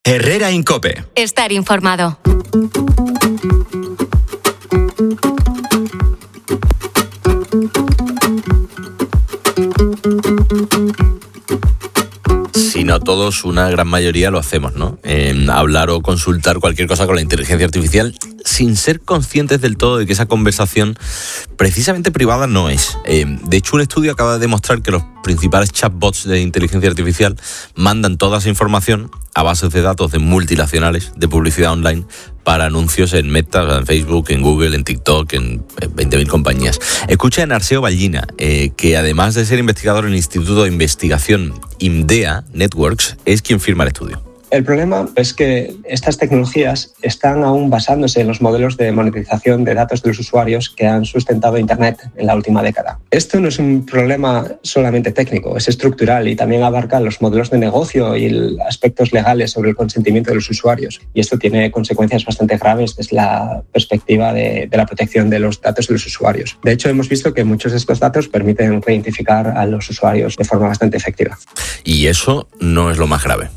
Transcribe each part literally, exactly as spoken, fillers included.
Herrera Incope. Estar informado. Si no todos, una gran mayoría lo hacemos, ¿no? Eh, hablar o consultar cualquier cosa con la inteligencia artificial sin ser conscientes del todo de que esa conversación precisamente privada no es. Eh, de hecho, un estudio acaba de demostrar que los principales chatbots de inteligencia artificial mandan toda esa información a bases de datos de multinacionales de publicidad online para anuncios en Meta, en Facebook, en Google, en TikTok, en veinte mil compañías. Escucha a Narseo Ballina, eh, que además de ser investigador en el Instituto de Investigación IMDEA Networks, es quien firma el estudio. El problema es que estas tecnologías están aún basándose en los modelos de monetización de datos de los usuarios que han sustentado Internet en la última década. Esto no es un problema solamente técnico, es estructural y también abarca los modelos de negocio y los aspectos legales sobre el consentimiento de los usuarios. Y esto tiene consecuencias bastante graves desde la perspectiva de, de la protección de los datos de los usuarios. De hecho, hemos visto que muchos de estos datos permiten reidentificar a los usuarios de forma bastante efectiva. Y eso no es lo más grave.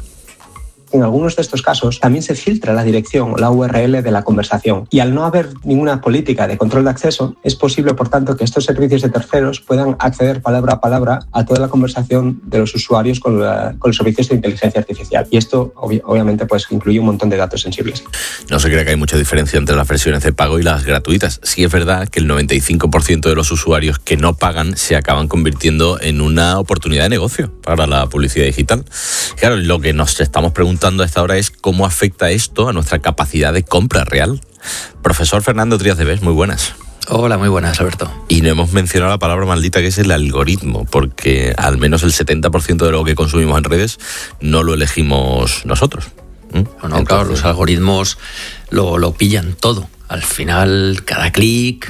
En algunos de estos casos también se filtra la dirección o la U R L de la conversación y al no haber ninguna política de control de acceso es posible, por tanto, que estos servicios de terceros puedan acceder palabra a palabra a toda la conversación de los usuarios con, la, con los servicios de inteligencia artificial y esto ob- obviamente pues incluye un montón de datos sensibles. No se cree que hay mucha diferencia entre las versiones de pago y las gratuitas. Sí es verdad que el noventa y cinco por ciento de los usuarios que no pagan se acaban convirtiendo en una oportunidad de negocio para la publicidad digital. Claro, lo que nos estamos preguntando a esta hora es cómo afecta esto a nuestra capacidad de compra real. Profesor Fernando Trías de Bes, muy buenas. Hola, muy buenas, Alberto. Y no hemos mencionado la palabra maldita que es el algoritmo, porque al menos el setenta por ciento de lo que consumimos en redes no lo elegimos nosotros. ¿Mm? No, no, Entonces... claro, los algoritmos lo, lo pillan todo. Al final, cada clic,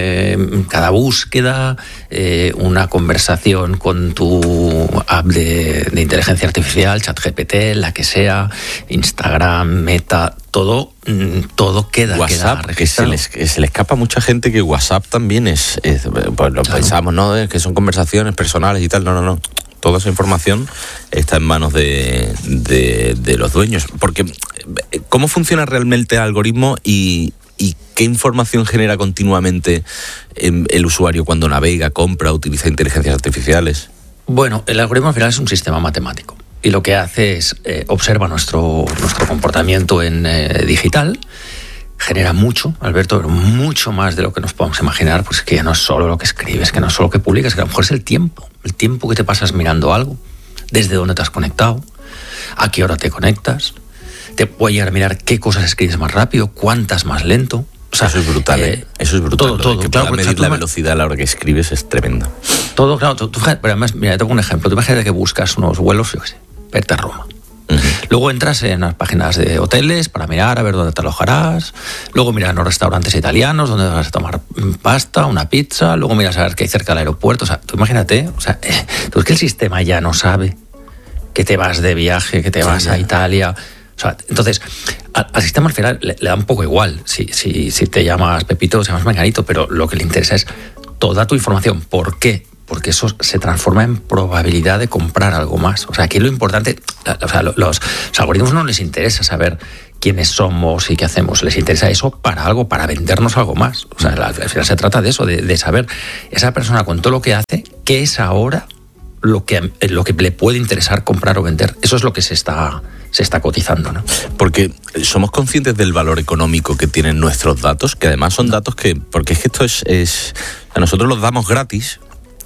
eh, cada búsqueda, eh, una conversación con tu app de, de inteligencia artificial, ChatGPT, la que sea, Instagram, Meta, todo, todo queda, WhatsApp, queda que se, les, que se le escapa a mucha gente que WhatsApp también es, es pues lo claro. Pensamos, ¿no? Que son conversaciones personales y tal. No, no, no. Toda esa información está en manos de, de, de los dueños. Porque, ¿cómo funciona realmente el algoritmo y, y qué información genera continuamente el usuario cuando navega, compra, utiliza inteligencias artificiales? Bueno, el algoritmo al final es un sistema matemático y lo que hace es eh, observa nuestro, nuestro comportamiento en eh, digital. Genera mucho, Alberto, pero mucho más de lo que nos podemos imaginar, pues que ya no es solo lo que escribes, que no es solo lo que publicas, que a lo mejor es el tiempo, el tiempo que te pasas mirando algo, desde dónde te has conectado, a qué hora te conectas, te puede llegar a mirar qué cosas escribes más rápido, cuántas más lento. O sea, eso es brutal, eh. Eso es brutal. Todo, todo. Que claro, pueda medir la velocidad a la hora que escribes es tremendo. Todo, claro. Tú, tú, pero además, mira, te pongo un ejemplo. Tú imagínate que buscas unos vuelos, yo qué sé, verte a Roma. Uh-huh. Luego entras en las páginas de hoteles para mirar a ver dónde te alojarás. Luego miras en los restaurantes italianos donde vas a tomar pasta, una pizza. Luego miras a ver qué hay cerca del aeropuerto. O sea, tú imagínate, o sea, eh, tú es que el sistema ya no sabe que te vas de viaje, que te vas sí, a Italia. O sea, entonces, al, al sistema al final le, le da un poco igual si, si, si te llamas Pepito o te llamas Menganito, pero lo que le interesa es toda tu información. ¿Por qué? Porque eso se transforma en probabilidad de comprar algo más. O sea, aquí lo importante, o sea, los, los algoritmos no les interesa saber quiénes somos y qué hacemos. Les interesa eso para algo, para vendernos algo más. O sea, al final se trata de eso, de, de saber esa persona con todo lo que hace, qué es ahora lo que, lo que le puede interesar comprar o vender. Eso es lo que se está... se está cotizando, ¿no? Porque somos conscientes del valor económico que tienen nuestros datos, que además son datos que... Porque es que esto es... es a nosotros los damos gratis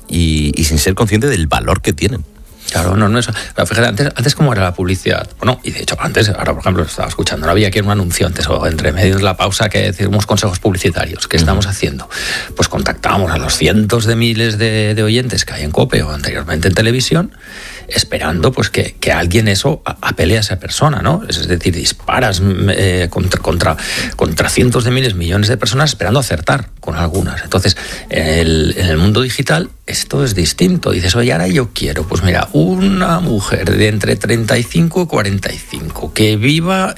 y, y sin ser conscientes del valor que tienen. Claro, no, no es... Pero fíjate, antes, antes cómo era la publicidad. Bueno, y de hecho, antes, ahora por ejemplo, estaba escuchando, no había aquí un anuncio antes, o entre medio de la pausa, que decimos consejos publicitarios. ¿Qué estamos uh-huh. haciendo? Pues contactábamos a los cientos de miles de, de oyentes que hay en COPE o anteriormente en televisión, esperando pues que, que alguien eso apele a esa persona, ¿no? Es decir, disparas eh, contra, contra, contra cientos de miles, millones de personas esperando acertar con algunas. Entonces, en el, en el mundo digital esto es distinto. Dices, oye, ahora yo quiero, pues mira, una mujer de entre treinta y cinco y cuarenta y cinco que viva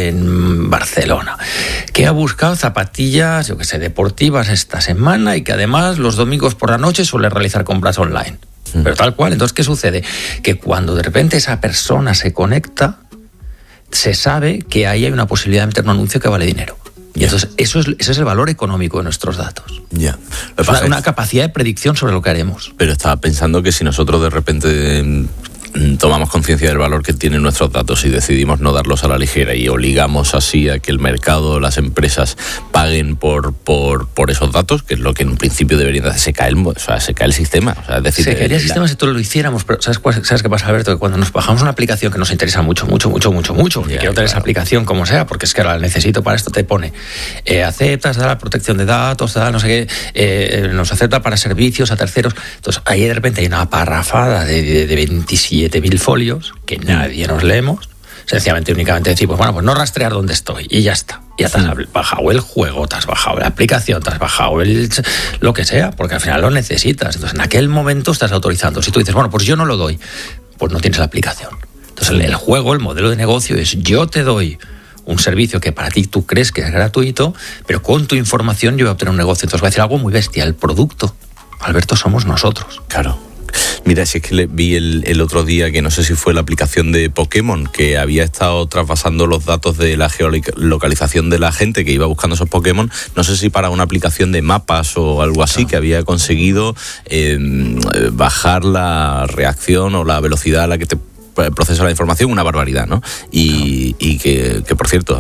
en Barcelona, que ha buscado zapatillas, yo qué sé, deportivas esta semana y que además los domingos por la noche suele realizar compras online. Pero tal cual. Entonces, ¿qué sucede? Que cuando de repente esa persona se conecta, se sabe que ahí hay una posibilidad de meter un anuncio que vale dinero. Y yeah. entonces eso es, ese es el valor económico de nuestros datos. Ya. Yeah. Una, una capacidad de predicción sobre lo que haremos. Pero estaba pensando que si nosotros de repente eh, tomamos conciencia del valor que tienen nuestros datos y decidimos no darlos a la ligera y obligamos así a que el mercado, las empresas paguen por por, por esos datos, que es lo que en principio deberían hacer, se cae el, o sea, se cae el sistema. O sea, es decir, se caería el la... sistema si todos lo hiciéramos, pero ¿sabes, ¿sabes qué pasa, Alberto? Que cuando nos bajamos una aplicación que nos interesa mucho, mucho, mucho, mucho, mucho, yeah, y quiero tener claro. esa aplicación como sea, porque es que ahora la necesito para esto, te pone, eh, aceptas, da la protección de datos, da no sé qué, eh, nos acepta para servicios a terceros. Entonces ahí de repente hay una parrafada de, de, de veintisiete mil folios que nadie nos leemos, sencillamente únicamente decir, pues bueno, pues no rastrear dónde estoy y ya está. Ya te has bajado el juego, te has bajado la aplicación, te has bajado el lo que sea, porque al final lo necesitas. Entonces en aquel momento estás autorizando. Si tú dices, bueno, pues yo no lo doy, pues no tienes la aplicación. Entonces el juego, el modelo de negocio es yo te doy un servicio que para ti tú crees que es gratuito, pero con tu información yo voy a obtener un negocio. Entonces voy a decir algo muy bestia, el producto, Alberto, somos nosotros. Claro. Mira, si es que le vi el, el otro día que no sé si fue la aplicación de Pokémon que había estado traspasando los datos de la geolocalización de la gente que iba buscando esos Pokémon, no sé si para una aplicación de mapas o algo así, no. que había conseguido eh, bajar la reacción o la velocidad a la que te procesa la información, una barbaridad, ¿no? Y, no. y que, que, por cierto...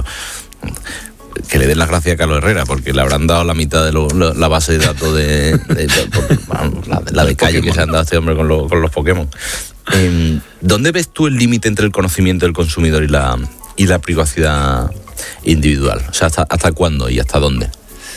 que le den las gracias a Carlos Herrera, porque le habrán dado la mitad de lo, la, la base de datos de, de, de bueno, la, la de calle Pokémon. Que se han dado a este hombre con, lo, con los Pokémon. Eh, ¿Dónde ves tú el límite entre el conocimiento del consumidor y la, y la privacidad individual? O sea, ¿hasta, hasta cuándo y hasta dónde?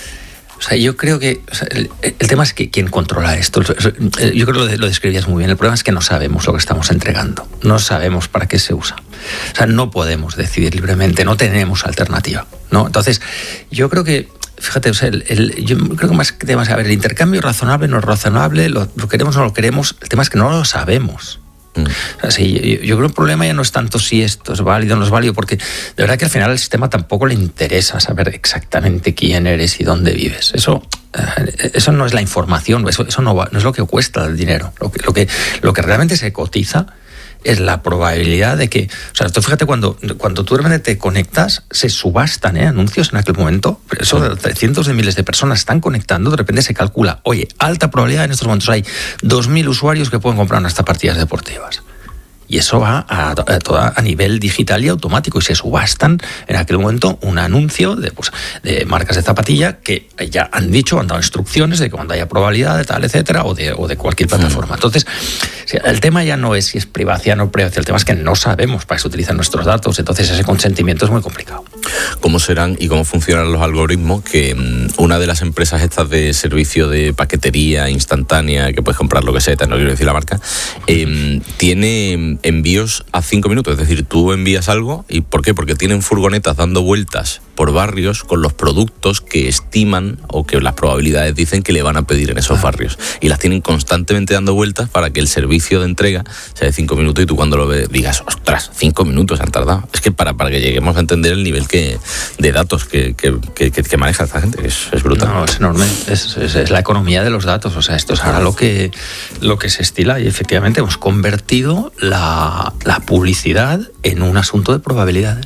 O sea, yo creo que o sea, el, el tema es que quién controla esto. Yo creo que lo, lo describías muy bien. El problema es que no sabemos lo que estamos entregando. No sabemos para qué se usa. O sea, no podemos decidir libremente. No tenemos alternativa, ¿no? Entonces, yo creo que, fíjate, o sea, el, el, yo creo que más que temas, a ver, el intercambio razonable, no es razonable, lo, lo queremos o no lo queremos. El tema es que no lo sabemos. O sea, sí, yo, yo creo que el problema ya no es tanto si esto es válido o no es válido, porque de verdad que al final al sistema tampoco le interesa saber exactamente quién eres y dónde vives. Eso, eso no es la información, eso, eso no, va, no es lo que cuesta el dinero. Lo que, lo que, lo que realmente se cotiza es la probabilidad de que... O sea, tú fíjate, cuando, cuando tú realmente te conectas, se subastan ¿eh? anuncios en aquel momento. Eso, de cientos de miles de personas están conectando, de repente se calcula, oye, alta probabilidad en estos momentos hay dos mil usuarios que pueden comprar unas partidas deportivas. Y eso va a, a, toda, a nivel digital y automático, y se subastan en aquel momento un anuncio de, pues, de marcas de zapatilla que ya han dicho, han dado instrucciones de que cuando haya probabilidad de tal, etcétera, o de, o de cualquier plataforma. Entonces, el tema ya no es si es privacidad o no privacidad, el tema es que no sabemos para qué se utilizan nuestros datos, entonces ese consentimiento es muy complicado. ¿Cómo serán y cómo funcionan los algoritmos? Que um, una de las empresas estas de servicio de paquetería instantánea, que puedes comprar lo que sea, no quiero decir la marca, eh, tiene envíos a cinco minutos, es decir, tú envías algo, ¿y por qué? Porque tienen furgonetas dando vueltas por barrios con los productos que estiman o que las probabilidades dicen que le van a pedir en esos ah. barrios, y las tienen constantemente dando vueltas para que el servicio de entrega sea de cinco minutos y tú cuando lo ves digas, ostras, cinco minutos han tardado. Es que para, para que lleguemos a entender el nivel que, de datos que, que, que, que maneja esta gente, es, es brutal. No, es enorme, es, es, es la economía de los datos, o sea, esto es ahora lo que, lo que se estila, y efectivamente hemos convertido la, la publicidad en un asunto de probabilidades.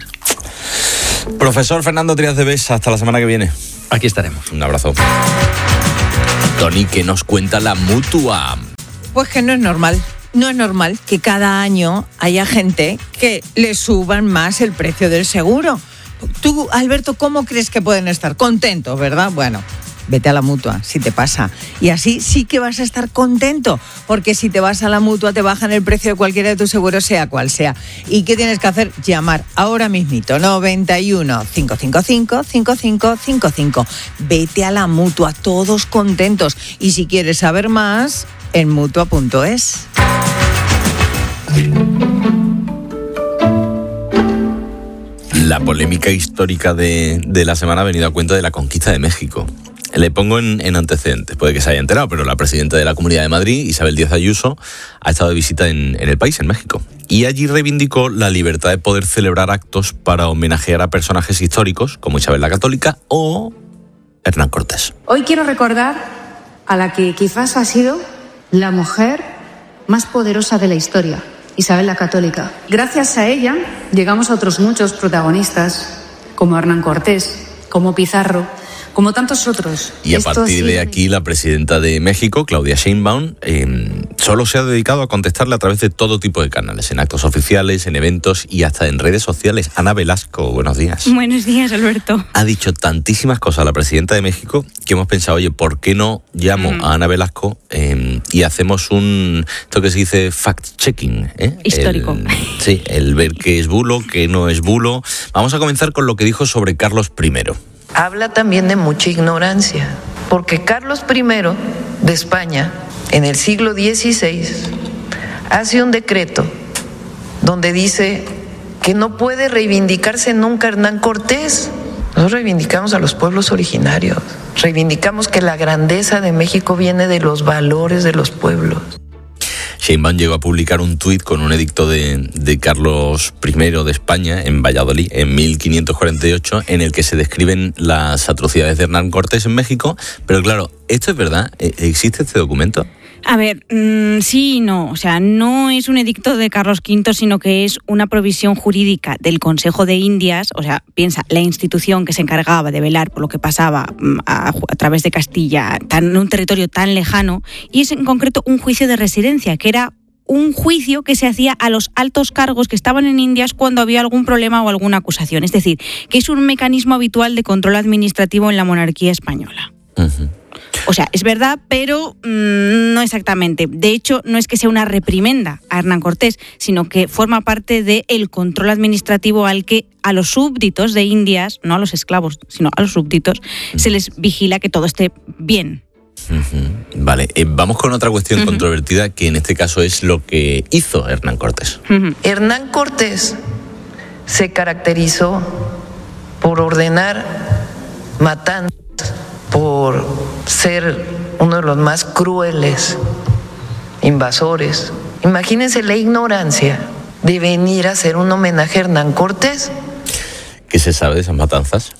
Profesor Fernando Trías de Bes, hasta la semana que viene. Aquí estaremos. Un abrazo. Tony, ¿qué nos cuenta la Mutua? Pues que no es normal. No es normal que cada año haya gente que le suban más el precio del seguro. Tú, Alberto, ¿cómo crees que pueden estar contentos, verdad? Bueno, vete a la Mutua, si te pasa. Y así sí que vas a estar contento, porque si te vas a la Mutua te bajan el precio de cualquiera de tus seguros, sea cual sea. ¿Y qué tienes que hacer? Llamar ahora mismito, noventa y uno, cinco cinco cinco, cinco cinco cinco cinco. Vete a la Mutua, todos contentos. Y si quieres saber más, en mutua punto es. La polémica histórica de, de la semana ha venido a cuenta de la conquista de México. Le pongo en, en antecedentes, puede que se haya enterado, pero la presidenta de la Comunidad de Madrid, Isabel Díaz Ayuso, ha estado de visita en, en el país, en México. Y allí reivindicó la libertad de poder celebrar actos para homenajear a personajes históricos, como Isabel la Católica o Hernán Cortés. Hoy quiero recordar a la que quizás ha sido la mujer más poderosa de la historia, Isabel la Católica. Gracias a ella llegamos a otros muchos protagonistas, como Hernán Cortés, como Pizarro, como tantos otros. Y a Esto partir sí... de aquí, la presidenta de México, Claudia Sheinbaum, eh, solo se ha dedicado a contestarle a través de todo tipo de canales, en actos oficiales, en eventos y hasta en redes sociales. Ana Velasco, buenos días. Buenos días, Alberto. Ha dicho tantísimas cosas la presidenta de México que hemos pensado, oye, ¿por qué no llamo mm. a Ana Velasco eh, y hacemos un, esto que se dice fact-checking? ¿eh? Histórico. El, sí, el ver qué es bulo, qué no es bulo. Vamos a comenzar con lo que dijo sobre Carlos primero. Habla también de mucha ignorancia, porque Carlos primero de España, en el siglo dieciséis, hace un decreto donde dice que no puede reivindicarse nunca Hernán Cortés. Nosotros reivindicamos a los pueblos originarios, reivindicamos que la grandeza de México viene de los valores de los pueblos. Sheinbaum llegó a publicar un tuit con un edicto de, de Carlos primero de España en Valladolid en mil quinientos cuarenta y ocho en el que se describen las atrocidades de Hernán Cortés en México. Pero claro, ¿esto es verdad? ¿Existe este documento? A ver, mmm, sí y no. O sea, no es un edicto de Carlos quinto, sino que es una provisión jurídica del Consejo de Indias. O sea, piensa, la institución que se encargaba de velar por lo que pasaba a, a través de Castilla, tan, en un territorio tan lejano, y es en concreto un juicio de residencia, que era un juicio que se hacía a los altos cargos que estaban en Indias cuando había algún problema o alguna acusación. Es decir, que es un mecanismo habitual de control administrativo en la monarquía española. Uh-huh. O sea, es verdad, pero mmm, no exactamente. De hecho, no es que sea una reprimenda a Hernán Cortés, sino que forma parte del control administrativo al que a los súbditos de Indias, no a los esclavos, sino a los súbditos, uh-huh. se les vigila que todo esté bien. Uh-huh. Vale, eh, vamos con otra cuestión uh-huh. controvertida, que en este caso es lo que hizo Hernán Cortés. Uh-huh. Hernán Cortés se caracterizó por ordenar matanzas, por ser uno de los más crueles invasores. Imagínense la ignorancia de venir a hacer un homenaje a Hernán Cortés. ¿Qué se sabe de esas matanzas?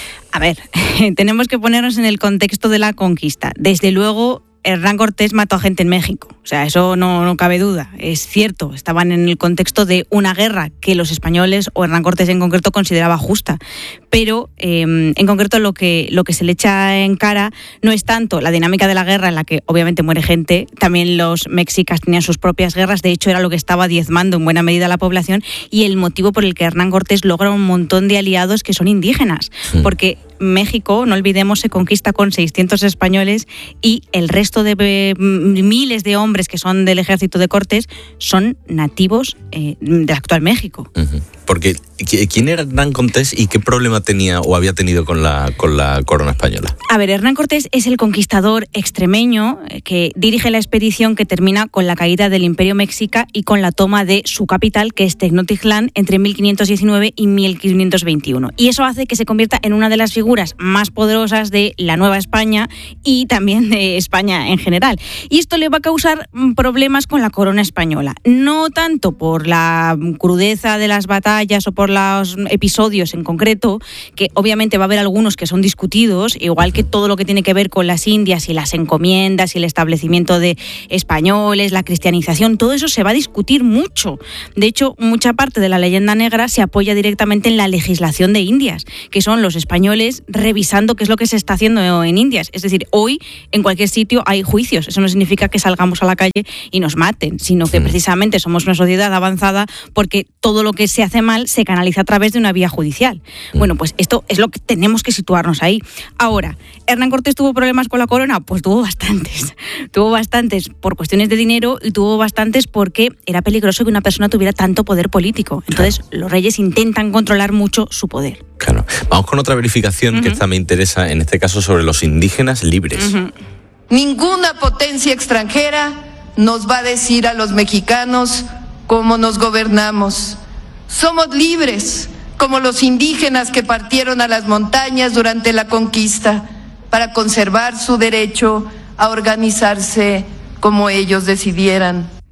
A ver, tenemos que ponernos en el contexto de la conquista. Desde luego, Hernán Cortés mató a gente en México. O sea, eso no, no cabe duda. Es cierto, estaban en el contexto de una guerra que los españoles, o Hernán Cortés en concreto, consideraba justa. Pero, eh, en concreto, lo que, lo que se le echa en cara no es tanto la dinámica de la guerra, en la que obviamente muere gente. También los mexicas tenían sus propias guerras. De hecho, era lo que estaba diezmando en buena medida a la población, y el motivo por el que Hernán Cortés logra un montón de aliados que son indígenas. Sí. Porque México, no olvidemos, se conquista con seiscientos españoles, y el resto de eh, miles de hombres que son del ejército de Cortés son nativos eh, del actual México. Uh-huh. Porque, ¿quién era Hernán Cortés y qué problema tenía o había tenido con la, con la corona española? A ver, Hernán Cortés es el conquistador extremeño que dirige la expedición que termina con la caída del Imperio Mexica y con la toma de su capital, que es Tenochtitlán, entre mil quinientos diecinueve y mil quinientos veintiuno. Y eso hace que se convierta en una de las figuras más poderosas de la Nueva España y también de España en general. Y esto le va a causar problemas con la corona española. No tanto por la crudeza de las batallas o por los episodios en concreto, que obviamente va a haber algunos que son discutidos, igual que todo lo que tiene que ver con las Indias y las encomiendas y el establecimiento de españoles, la cristianización, todo eso se va a discutir mucho. De hecho, mucha parte de la leyenda negra se apoya directamente en la legislación de Indias, que son los españoles revisando qué es lo que se está haciendo en Indias. Es decir, hoy en cualquier sitio hay juicios. Eso no significa que salgamos a la calle y nos maten, sino que precisamente somos una sociedad avanzada porque todo lo que se hace mal se canaliza a través de una vía judicial. Bueno, pues esto es lo que tenemos que situarnos ahí. Ahora, ¿Hernán Cortés tuvo problemas con la corona? Pues tuvo bastantes. Tuvo bastantes por cuestiones de dinero y tuvo bastantes porque era peligroso que una persona tuviera tanto poder político. Entonces, claro, los reyes intentan controlar mucho su poder. Claro. Vamos con otra verificación uh-huh. que esta me interesa, en este caso sobre los indígenas libres. Uh-huh. Ninguna potencia extranjera nos va a decir a los mexicanos cómo nos gobernamos. Somos libres, como los indígenas que partieron a las montañas durante la conquista para conservar su derecho a organizarse como ellos decidieran. Es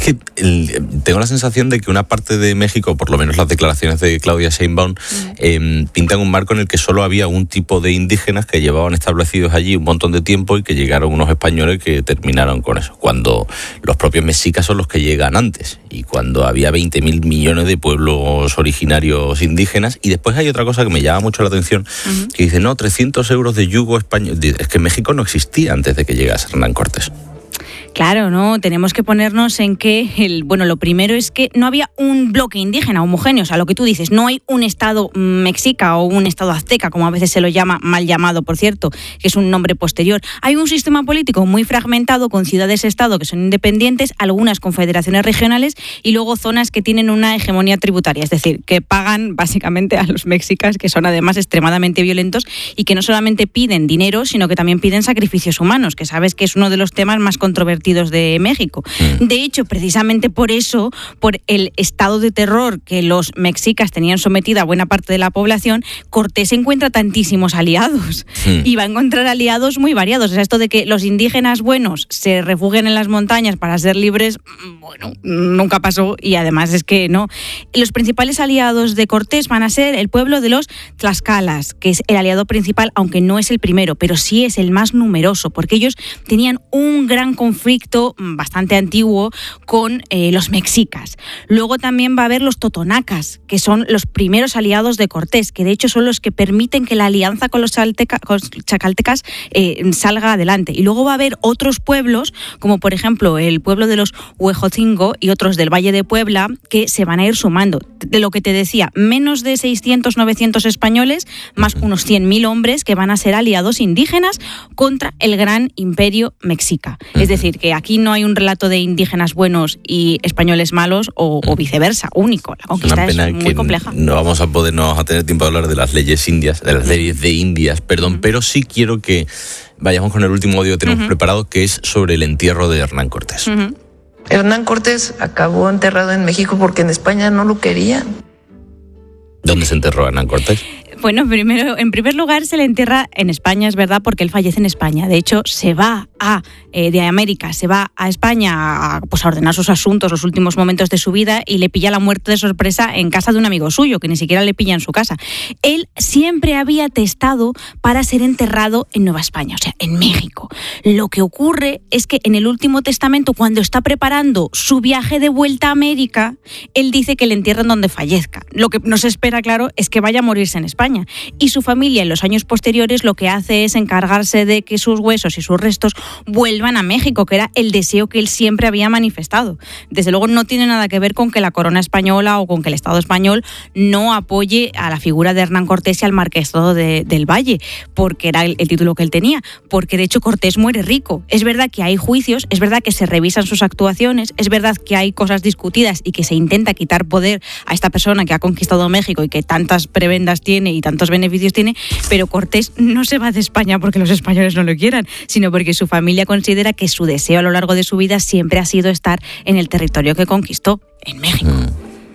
Es que el, tengo la sensación de que una parte de México, por lo menos las declaraciones de Claudia Sheinbaum, mm. eh, pintan un marco en el que solo había un tipo de indígenas que llevaban establecidos allí un montón de tiempo y que llegaron unos españoles que terminaron con eso. Cuando los propios mexicas son los que llegan antes y cuando había veinte mil millones de pueblos originarios indígenas. Y después hay otra cosa que me llama mucho la atención, uh-huh. que dice, no, trescientos euros de yugo español. Es que México no existía antes de que llegase Hernán Cortés. Claro, ¿no? Tenemos que ponernos en que, el, bueno, lo primero es que no había un bloque indígena homogéneo, o sea, lo que tú dices, no hay un estado mexica o un estado azteca, como a veces se lo llama, mal llamado, por cierto, que es un nombre posterior. Hay un sistema político muy fragmentado con ciudades-estado que son independientes, algunas con federaciones regionales y luego zonas que tienen una hegemonía tributaria, es decir, que pagan básicamente a los mexicas, que son además extremadamente violentos y que no solamente piden dinero, sino que también piden sacrificios humanos, que sabes que es uno de los temas más controvertidos de México. Mm. De hecho, precisamente por eso, por el estado de terror que los mexicas tenían sometida a buena parte de la población, Cortés encuentra tantísimos aliados mm. y va a encontrar aliados muy variados. O sea, esto de que los indígenas buenos se refugien en las montañas para ser libres, bueno, nunca pasó y además es que no. Los principales aliados de Cortés van a ser el pueblo de los tlaxcalas, que es el aliado principal, aunque no es el primero, pero sí es el más numeroso, porque ellos tenían un gran conflicto bastante antiguo con eh, los mexicas. Luego también va a haber los totonacas, que son los primeros aliados de Cortés, que de hecho son los que permiten que la alianza con los, chalteca, con los chacaltecas eh, salga adelante. Y luego va a haber otros pueblos, como por ejemplo el pueblo de los Huejotzingo y otros del Valle de Puebla, que se van a ir sumando. De lo que te decía, menos de seiscientos, novecientos españoles, más unos cien mil hombres que van a ser aliados indígenas contra el gran imperio mexica. Es decir, que aquí no hay un relato de indígenas buenos y españoles malos o, o viceversa, único. La conquista es, es muy que compleja. No vamos a poder, no vamos a tener tiempo de hablar de las leyes indias, de las leyes de Indias, perdón, uh-huh. pero sí quiero que vayamos con el último audio que tenemos uh-huh. preparado, que es sobre el entierro de Hernán Cortés. Uh-huh. Hernán Cortés acabó enterrado en México porque en España no lo querían. ¿Dónde se enterró Hernán Cortés? Bueno, primero, en primer lugar se le entierra en España, es verdad, porque él fallece en España. De hecho, se va a, eh, de América, se va a España a, pues, a ordenar sus asuntos, los últimos momentos de su vida, y le pilla la muerte de sorpresa en casa de un amigo suyo, que ni siquiera le pilla en su casa. Él siempre había testado para ser enterrado en Nueva España, o sea, en México. Lo que ocurre es que en el último testamento, cuando está preparando su viaje de vuelta a América, él dice que le entierran donde fallezca. Lo que no se espera, claro, es que vaya a morirse en España. Y su familia en los años posteriores lo que hace es encargarse de que sus huesos y sus restos vuelvan a México, que era el deseo que él siempre había manifestado. Desde luego no tiene nada que ver con que la corona española o con que el Estado español no apoye a la figura de Hernán Cortés y al marquesado de, del Valle, porque era el, el título que él tenía, porque de hecho Cortés muere rico. Es verdad que hay juicios, es verdad que se revisan sus actuaciones, es verdad que hay cosas discutidas y que se intenta quitar poder a esta persona que ha conquistado México y que tantas prebendas tiene y tantos beneficios tiene, pero Cortés no se va de España porque los españoles no lo quieran, sino porque su familia considera que su deseo a lo largo de su vida siempre ha sido estar en el territorio que conquistó, en México. Mm.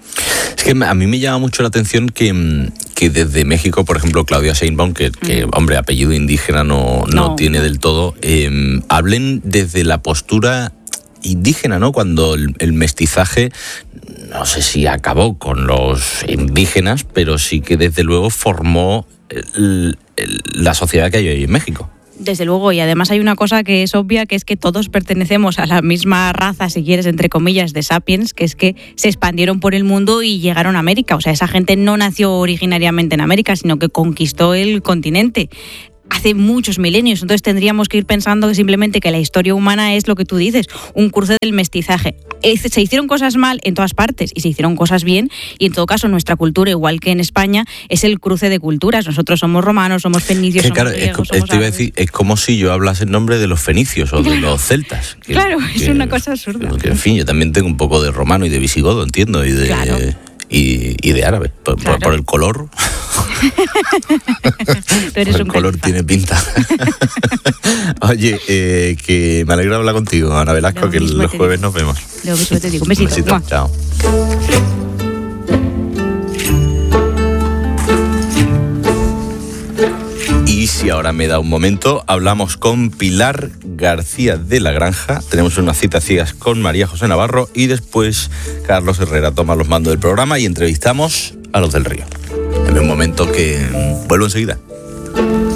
Es que a mí me llama mucho la atención que, que desde México, por ejemplo, Claudia Sheinbaum, que, que hombre, apellido indígena no, no, no tiene del todo, eh, hablen desde la postura indígena, ¿no? Cuando el, el mestizaje, no sé si acabó con los indígenas, pero sí que desde luego formó el, el, la sociedad que hay hoy en México. Desde luego, y además hay una cosa que es obvia, que es que todos pertenecemos a la misma raza, si quieres, entre comillas, de sapiens, que es que se expandieron por el mundo y llegaron a América. O sea, esa gente no nació originariamente en América, sino que conquistó el continente hace muchos milenios. Entonces tendríamos que ir pensando que simplemente que la historia humana es lo que tú dices, un cruce del mestizaje. Se hicieron cosas mal en todas partes y se hicieron cosas bien, y en todo caso nuestra cultura, igual que en España, es el cruce de culturas. Nosotros somos romanos, somos fenicios, que, somos claro, griegos, es, somos te iba a decir, es como si yo hablase en nombre de los fenicios o claro. de los celtas. Que, claro, es que, una cosa absurda. Que, en fin, yo también tengo un poco de romano y de visigodo, entiendo, y de... Claro. Y, y de árabe, por, claro. por, por el color. Eres por el un color califa. Tiene pinta. Oye, eh, que me alegra hablar contigo, Ana Velasco, que los jueves nos vemos. Lo mismo te digo. Un besito. Un besito. Chao. Y Y si ahora me da un momento, hablamos con Pilar García de la Granja, tenemos una cita ciegas con María José Navarro y después Carlos Herrera toma los mandos del programa y entrevistamos a los del Río. En un momento que vuelvo enseguida.